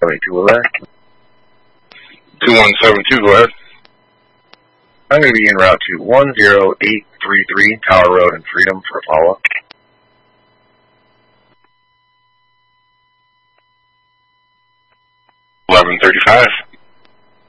2172, alert. 2172, go ahead. I'm going to be en route to 10833 Tower Road in Freedom for a follow-up. $11.35.